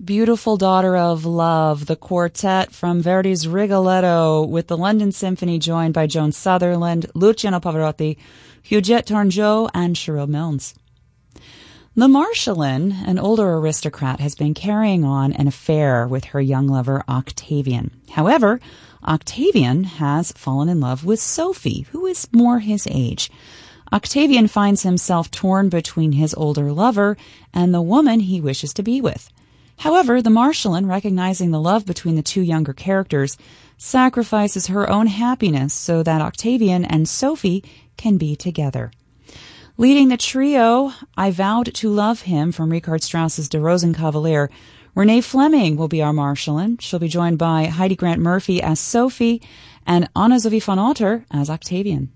Beautiful Daughter of Love, the quartet from Verdi's Rigoletto, with the London Symphony joined by Joan Sutherland, Luciano Pavarotti, Huguette Tourangeau, and Cheryl Milnes. The Marschallin, an older aristocrat, has been carrying on an affair with her young lover Octavian. However, Octavian has fallen in love with Sophie, who is more his age. Octavian finds himself torn between his older lover and the woman he wishes to be with. However, the Marschallin, recognizing the love between the two younger characters, sacrifices her own happiness so that Octavian and Sophie can be together. Leading the trio, I Vowed to Love Him from Richard Strauss's Der Rosenkavalier, Renee Fleming will be our Marschallin. She'll be joined by Heidi Grant Murphy as Sophie and Anna Sophie von Otter as Octavian.